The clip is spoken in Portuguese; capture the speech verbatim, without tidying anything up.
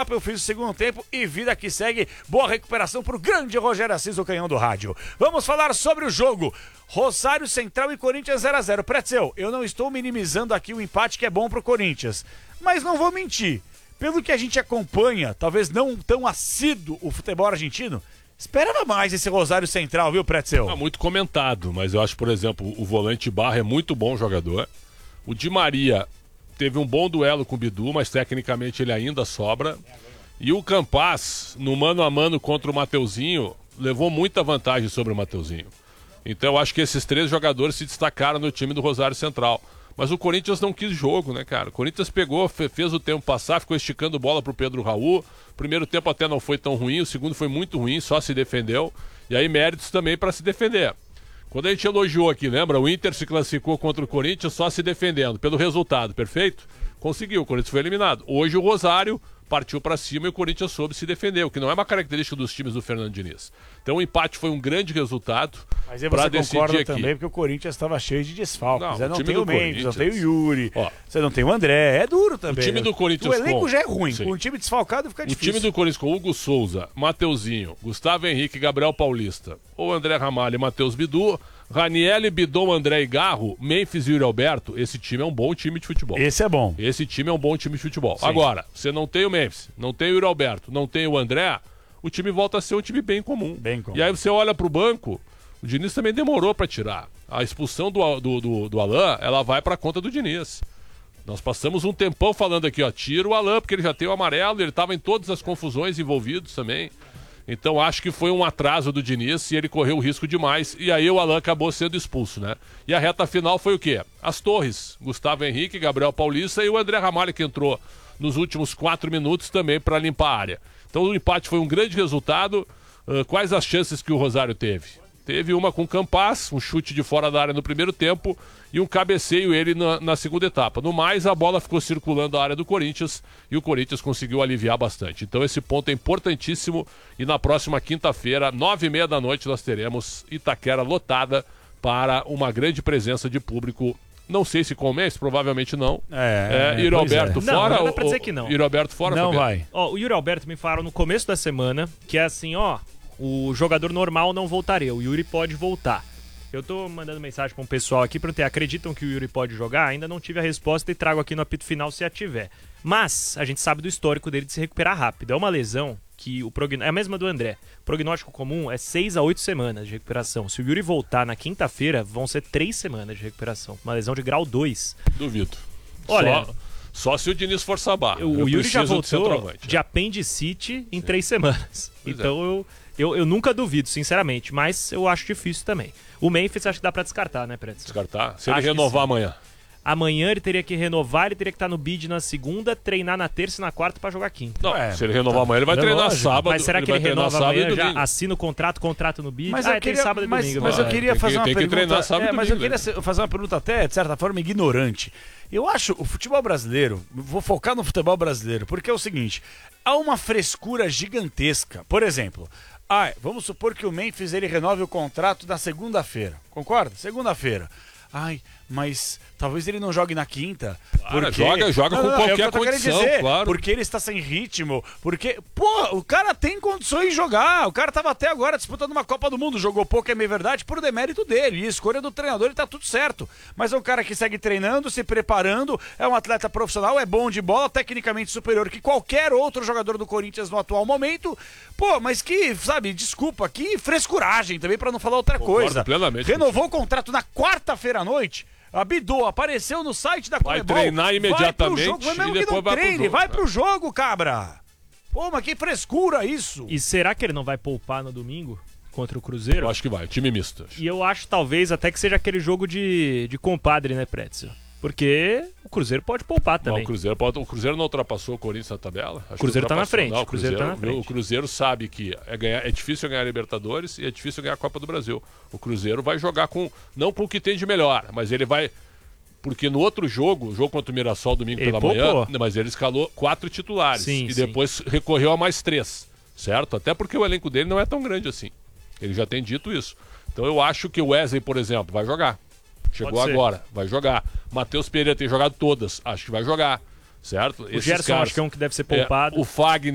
etapa, eu fiz o segundo tempo e vida que segue. Boa recuperação pro grande Rogério Assis, o canhão do rádio. Vamos falar sobre o jogo. Rosário Central e Corinthians zero a zero. Pretzel, eu não estou minimizando aqui o empate que é bom pro Corinthians, mas não vou mentir. Pelo que a gente acompanha, talvez não tão assíduo o futebol argentino, esperava mais esse Rosário Central, viu, Pretzel? É muito comentado, mas eu acho, por exemplo, o volante Barra é muito bom jogador. O Di Maria teve um bom duelo com o Bidu, mas tecnicamente ele ainda sobra. E o Campas, no mano a mano contra o Mateuzinho, levou muita vantagem sobre o Mateuzinho. Então eu acho que esses três jogadores se destacaram no time do Rosário Central. Mas o Corinthians não quis jogo, né, cara? O Corinthians pegou, fez o tempo passar, ficou esticando bola pro Pedro Raul. O primeiro tempo até não foi tão ruim, o segundo foi muito ruim, só se defendeu. E aí méritos também para se defender. Quando a gente elogiou aqui, lembra? O Inter se classificou contra o Corinthians só se defendendo, pelo resultado, perfeito? Conseguiu, o Corinthians foi eliminado. Hoje o Rosário partiu para cima e o Corinthians soube se defender, o que não é uma característica dos times do Fernando Diniz. Então o empate foi um grande resultado. Mas aí você concorda também, porque o Corinthians estava cheio de desfalques. Não, você não tem o Mendes, não tem o Yuri, ó, você não tem o André, é duro também. O time do Corinthians, o elenco com... já é ruim, Sim. com o time desfalcado fica difícil. O time do Corinthians com Hugo Souza, Mateuzinho, Gustavo Henrique, Gabriel Paulista, ou André Ramalho e Matheus Bidu, Raniel, Bidon, André e Garro, Memphis e Yuri Alberto, esse time é um bom time de futebol. Esse é bom. Esse time é um bom time de futebol. Sim. Agora, você não tem o Memphis, não tem o Yuri Alberto, não tem o André, o time volta a ser um time bem comum. Bem comum. E aí você olha pro banco, o Diniz também demorou para tirar. A expulsão do, do, do, do Alain, ela vai para conta do Diniz. Nós passamos um tempão falando aqui, ó, tira o Alain, porque ele já tem o amarelo, ele estava em todas as confusões envolvidos também. Então acho que foi um atraso do Diniz e ele correu o risco demais. E aí o Alain acabou sendo expulso, né? E a reta final foi o quê? As torres. Gustavo Henrique, Gabriel Paulista e o André Ramalho, que entrou nos últimos quatro minutos também para limpar a área. Então o empate foi um grande resultado. Uh, quais as chances que o Rosário teve? Teve uma com o Campas, um chute de fora da área no primeiro tempo e um cabeceio ele na, na segunda etapa. No mais, a bola ficou circulando a área do Corinthians e o Corinthians conseguiu aliviar bastante. Então esse ponto é importantíssimo e na próxima quinta-feira, nove e meia da noite, nós teremos Itaquera lotada para uma grande presença de público. Não sei se com o Mendes, provavelmente não. É, é, Yuri Alberto é. fora? Não, não dá ou, pra dizer que não. Yuri Alberto fora? Não Fabiano? vai. Ó, o Yuri Alberto me falaram no começo da semana que é assim, ó, o jogador normal não voltaria, o Yuri pode voltar. Eu tô mandando mensagem para um pessoal aqui perguntei, acreditam que o Yuri pode jogar? Ainda não tive a resposta e trago aqui no apito final se a tiver. Mas a gente sabe do histórico dele de se recuperar rápido. É uma lesão que o progn... é a mesma do André. O prognóstico comum é seis a oito semanas de recuperação. Se o Yuri voltar na quinta-feira, vão ser três semanas de recuperação. Uma lesão de grau dois. Duvido. Olha, Só, só se o Diniz forçar a barra. O Eu Yuri já voltou de, de apendicite em Sim. três semanas. Pois então é. eu, eu, eu nunca duvido, sinceramente. Mas eu acho difícil também. O Memphis acho que dá pra descartar, né, Pretz? Descartar? Se ele acho renovar amanhã. Amanhã ele teria que renovar, ele teria que estar no bid na segunda, treinar na terça e na quarta pra jogar quinta. Não, é, se ele renovar tá, amanhã, ele vai treinar lógico. sábado. Mas será que ele, ele renova amanhã, já assina o contrato, contrato no bid? Mas ah, eu queria, tem sábado e mas, domingo. Mas, mas eu queria tem fazer que, uma tem pergunta... Que treinar sábado é, e mas domingo, eu queria fazer uma pergunta até, de certa forma, ignorante. Eu acho o futebol brasileiro, vou focar no futebol brasileiro, porque é o seguinte, há uma frescura gigantesca. Por exemplo, ah, vamos supor que o Memphis ele renove o contrato na segunda-feira, concorda? Segunda-feira. Ai, mas talvez ele não jogue na quinta. Claro, porque... joga, joga não, com não, qualquer é condição, dizer, claro. Porque ele está sem ritmo, porque... Pô, o cara tem condições de jogar. O cara estava até agora disputando uma Copa do Mundo, jogou pouco, é meio verdade, por demérito dele. E a escolha do treinador, ele tá tudo certo. Mas é um cara que segue treinando, se preparando, é um atleta profissional, é bom de bola, tecnicamente superior que qualquer outro jogador do Corinthians no atual momento. Pô, mas que, sabe, desculpa, que frescuragem também, pra não falar outra Concordo coisa. Plenamente Renovou o contrato na quarta-feira à noite. A Bidô apareceu no site da Vai Conmebol. treinar imediatamente vai pro jogo, mas mesmo e que depois não vai pro treine, jogo, vai cara. pro jogo, cabra. Pô, mas que frescura isso. E será que ele não vai poupar no domingo contra o Cruzeiro? Eu acho que vai, time misto. E eu acho talvez até que seja aquele jogo de, de compadre, né, Pretzel? Porque o Cruzeiro pode poupar também. Não, o, Cruzeiro pode, o Cruzeiro não ultrapassou o Corinthians na tabela? Acho o Cruzeiro tá na frente. Não, o, Cruzeiro Cruzeiro, tá na frente. O Cruzeiro sabe que é, ganhar, é difícil ganhar a Libertadores e é difícil ganhar a Copa do Brasil. O Cruzeiro vai jogar com, não com o que tem de melhor, mas ele vai... Porque no outro jogo, o jogo contra o Mirassol domingo ele pela poupou. manhã, mas ele escalou quatro titulares sim, e sim. depois recorreu a mais três, certo? Até porque o elenco dele não é tão grande assim. Ele já tem dito isso. Então eu acho que o Wesley, por exemplo, vai jogar. Chegou agora, vai jogar. Matheus Pereira tem jogado todas, acho que vai jogar, certo? O Esses Gerson caras, acho que é um que deve ser poupado. É, o Fagner